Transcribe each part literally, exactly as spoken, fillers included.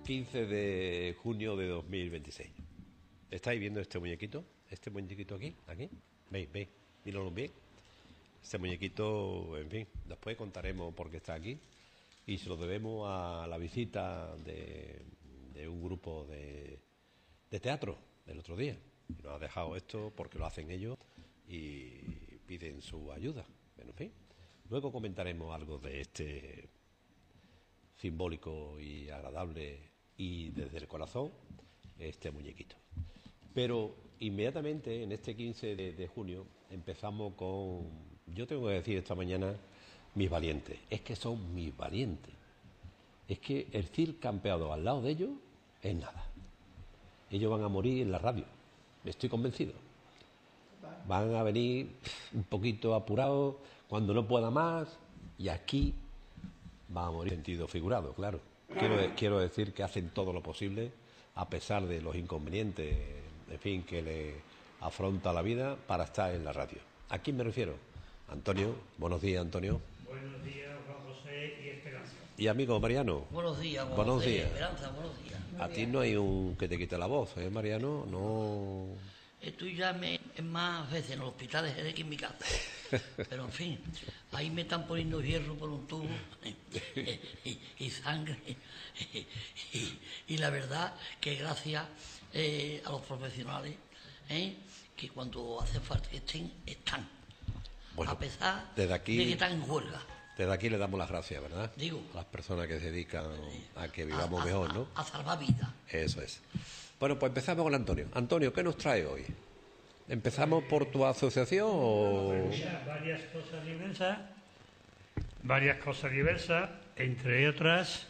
quince de junio de dos mil veintiséis. ¿Estáis viendo este muñequito? Este muñequito aquí, aquí. ¿Veis? ¿Veis? Míralo bien. Este muñequito, en fin, después contaremos por qué está aquí. Y se lo debemos a la visita de, de un grupo de, de teatro del otro día. Y nos ha dejado esto porque lo hacen ellos y piden su ayuda. Bueno, en fin. Luego comentaremos algo de este simbólico y agradable y desde el corazón, este muñequito. Pero inmediatamente en este quince de, de junio empezamos con, yo tengo que decir esta mañana, mis valientes. Es que son mis valientes. Es que el C I R campeado al lado de ellos es nada. Ellos van a morir en la radio, estoy convencido. Van a venir un poquito apurados cuando no pueda más, y aquí van a morir en sentido figurado, claro. Quiero, quiero decir que hacen todo lo posible, a pesar de los inconvenientes, en fin, que le afronta la vida, para estar en la radio. ¿A quién me refiero? Antonio. Buenos días, Antonio. Buenos días, Juan José y Esperanza. Y amigo Mariano. Buenos días, Juan buenos José, días. Esperanza, buenos días. A ti no hay un que te quite la voz, ¿eh, Mariano? No. Estoy ya me, es más veces en el hospital de Jerez que en mi casa. Pero en fin, ahí me están poniendo hierro por un tubo y, y sangre. Y, y la verdad que gracias eh, a los profesionales, eh, que cuando hace falta que estén, están. Bueno, a pesar desde aquí, de que están en huelga. Desde aquí le damos las gracias, ¿verdad? Digo. A las personas que se dedican a que vivamos a, a, mejor, ¿no? A, a salvar vidas. Eso es. Bueno, pues empezamos con Antonio. Antonio, ¿qué nos trae hoy? ¿Empezamos por tu asociación o...? Varias cosas diversas, varias cosas diversas, entre otras...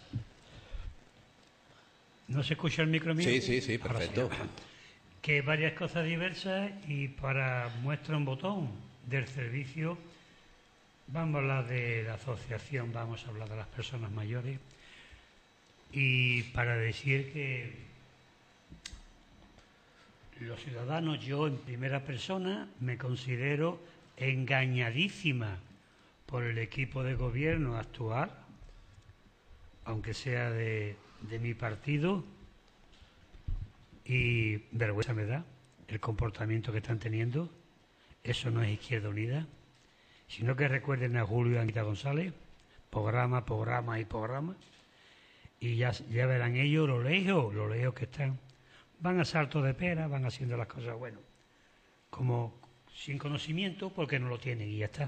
¿No se escucha el micro mío? Sí, sí, sí, perfecto. Sí. Que varias cosas diversas, y para muestra un botón del servicio, vamos a hablar de la asociación, vamos a hablar de las personas mayores, y para decir que los ciudadanos, yo en primera persona, me considero engañadísima por el equipo de gobierno actual, aunque sea de, de mi partido, y vergüenza me da el comportamiento que están teniendo. Eso no es Izquierda Unida, sino que recuerden a Julio y a Anita González, programa, programa y programa, y ya, ya verán ellos lo lejos, lo lejos que están. Van a salto de pera, van haciendo las cosas, bueno, como sin conocimiento, porque no lo tienen y ya está.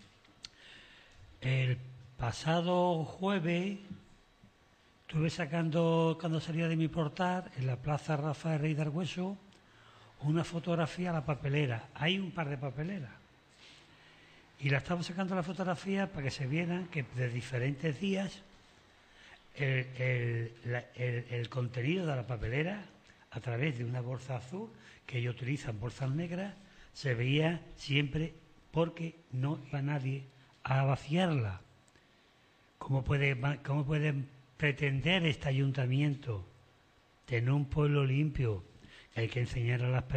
El pasado jueves estuve sacando, cuando salía de mi portal, en la Plaza Rafael Rey de Argüeso, una fotografía a la papelera. Hay un par de papeleras. Y la estaba sacando la fotografía para que se vieran que de diferentes días el, el, la, el, el contenido de la papelera, a través de una bolsa azul, que ellos utilizan bolsas negras, se veía siempre, porque no iba nadie a vaciarla. ¿Cómo puede, cómo puede pretender este ayuntamiento tener un pueblo limpio? Hay que enseñar a las personas